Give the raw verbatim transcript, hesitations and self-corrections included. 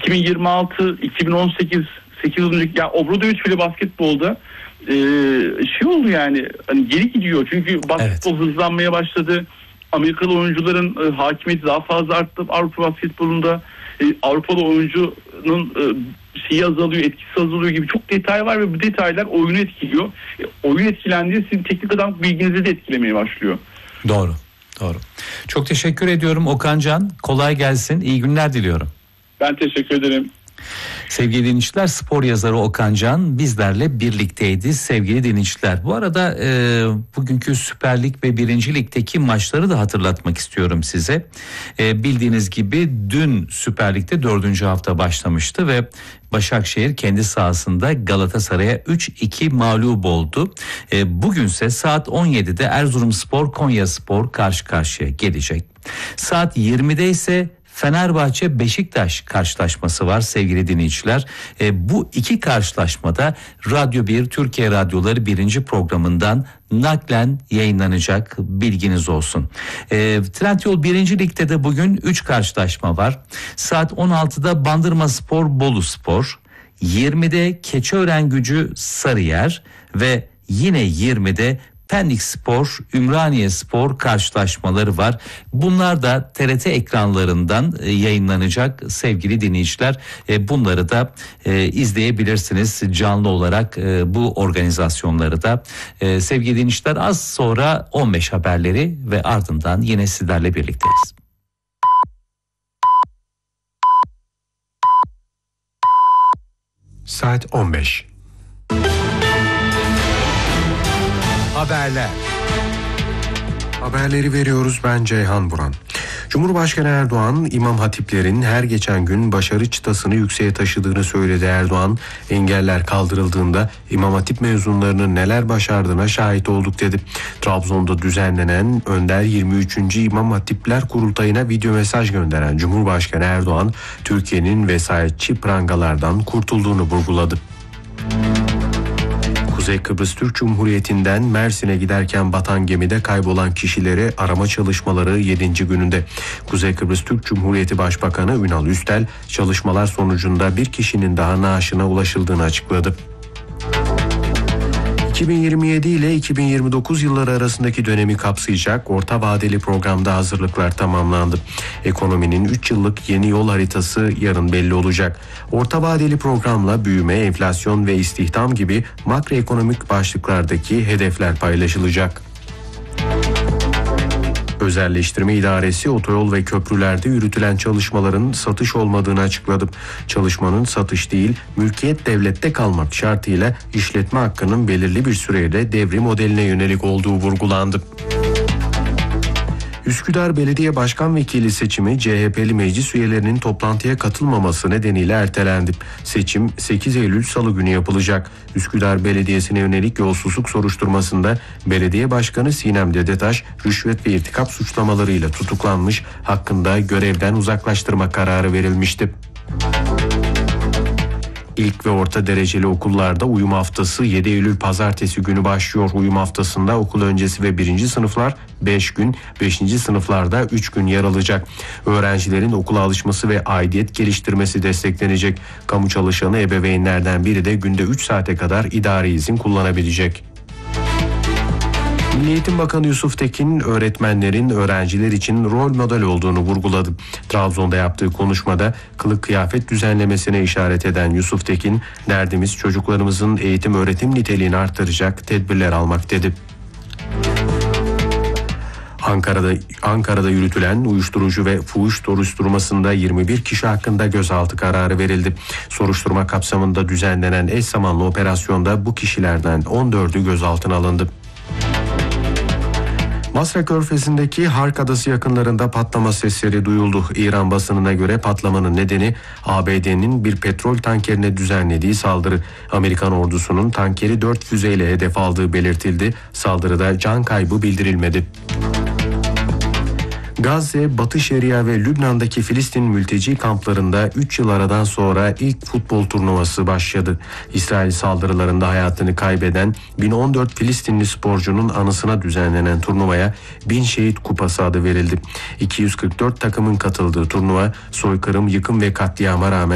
iki bin yirmi altı iki bin on sekiz sekiz yıllık ya Obradoviç bile basketbolda e, şey oldu yani hani geri gidiyor çünkü basketbol evet. hızlanmaya başladı. Amerikalı oyuncuların e, hakimiyeti daha fazla arttı Avrupa basketbolunda. E, Avrupalı oyuncunun e, şeyi azalıyor, etkisi azalıyor gibi çok detay var ve bu detaylar oyunu etkiliyor. E, oyun etkilendiği sizin teknik adam bilginizi de etkilemeye başlıyor. Doğru, doğru. Çok teşekkür ediyorum Okan Can. Kolay gelsin, iyi günler diliyorum. Ben teşekkür ederim. Sevgili dinleyiciler, spor yazarı Okan Can bizlerle birlikteydi sevgili dinleyiciler. Bu arada e, bugünkü Süper Lig ve birinci Lig'deki maçları da hatırlatmak istiyorum size. E, bildiğiniz gibi dün Süper Lig'de dördüncü hafta başlamıştı ve Başakşehir kendi sahasında Galatasaray'a üç iki mağlup oldu. E, bugünse saat on yedide Erzurumspor Konyaspor karşı karşıya gelecek. Saat yirmide ise Fenerbahçe Beşiktaş karşılaşması var sevgili dinleyiciler. E, bu iki karşılaşmada Radyo bir Türkiye Radyoları birinci programından naklen yayınlanacak, bilginiz olsun. E, Trendyol birinci Lig'de de bugün üç karşılaşma var. Saat on altıda Bandırmaspor Boluspor, yirmide Keçiörengücü Sarıyer ve yine yirmide Pendikspor, Ümraniyespor karşılaşmaları var. Bunlar da T R T ekranlarından yayınlanacak sevgili dinleyiciler. Bunları da izleyebilirsiniz canlı olarak bu organizasyonları da. Sevgili dinleyiciler, az sonra on beş haberleri ve ardından yine sizlerle birlikteyiz. Saat on beş. Haberler. Haberleri veriyoruz, ben Ceyhan Buran. Cumhurbaşkanı Erdoğan, İmam Hatiplerin her geçen gün başarı çıtasını yükseğe taşıdığını söyledi. Erdoğan, engeller kaldırıldığında İmam Hatip mezunlarının neler başardığına şahit olduk dedi. Trabzon'da düzenlenen Önder yirmi üçüncü İmam Hatipler Kurultayı'na video mesaj gönderen Cumhurbaşkanı Erdoğan, Türkiye'nin vesayetçi prangalardan kurtulduğunu vurguladı. Kuzey Kıbrıs Türk Cumhuriyeti'nden Mersin'e giderken batan gemide kaybolan kişileri arama çalışmaları yedinci gününde. Kuzey Kıbrıs Türk Cumhuriyeti Başbakanı Ünal Üstel, çalışmalar sonucunda bir kişinin daha naaşına ulaşıldığını açıkladı. iki bin yirmi yedi ile iki bin yirmi dokuz yılları arasındaki dönemi kapsayacak orta vadeli programda hazırlıklar tamamlandı. Ekonominin üç yıllık yeni yol haritası yarın belli olacak. Orta vadeli programla büyüme, enflasyon ve istihdam gibi makroekonomik başlıklardaki hedefler paylaşılacak. Özelleştirme İdaresi otoyol ve köprülerde yürütülen çalışmaların satış olmadığını açıkladı. Çalışmanın satış değil, mülkiyet devlette kalmak şartıyla işletme hakkının belirli bir süreyle devri modeline yönelik olduğu vurgulandı. Üsküdar Belediye Başkan Vekili seçimi C H P'li meclis üyelerinin toplantıya katılmaması nedeniyle ertelendi. Seçim sekiz Eylül Salı günü yapılacak. Üsküdar Belediyesi'ne yönelik yolsuzluk soruşturmasında Belediye Başkanı Sinem Dedetaş rüşvet ve irtikap suçlamalarıyla tutuklanmış, hakkında görevden uzaklaştırma kararı verilmişti. İlk ve orta dereceli okullarda uyum haftası yedi Eylül Pazartesi günü başlıyor. Uyum haftasında okul öncesi ve birinci sınıflar beş gün, beşinci sınıflarda üç gün yer alacak. Öğrencilerin okula alışması ve aidiyet geliştirmesi desteklenecek. Kamu çalışanı ebeveynlerden biri de günde üç saate kadar idari izin kullanabilecek. Milli Eğitim Bakanı Yusuf Tekin, öğretmenlerin öğrenciler için rol model olduğunu vurguladı. Trabzon'da yaptığı konuşmada kılık kıyafet düzenlemesine işaret eden Yusuf Tekin, derdimiz çocuklarımızın eğitim öğretim niteliğini artıracak tedbirler almak dedi. Ankara'da Ankara'da yürütülen uyuşturucu ve fuhuş soruşturmasında yirmi bir kişi hakkında gözaltı kararı verildi. Soruşturma kapsamında düzenlenen eş zamanlı operasyonda bu kişilerden on dördü gözaltına alındı. Masra Körfezi'ndeki Hark Adası yakınlarında patlama sesleri duyuldu. İran basınına göre patlamanın nedeni A B D'nin bir petrol tankerine düzenlediği saldırı. Amerikan ordusunun tankeri dört füzeyle hedef aldığı belirtildi. Saldırıda can kaybı bildirilmedi. Gazze, Batı Şeria ve Lübnan'daki Filistin mülteci kamplarında üç yıl aradan sonra ilk futbol turnuvası başladı. İsrail saldırılarında hayatını kaybeden bin on dört Filistinli sporcunun anısına düzenlenen turnuvaya Bin Şehit Kupası adı verildi. iki yüz kırk dört takımın katıldığı turnuva soykırım, yıkım ve katliama rağmen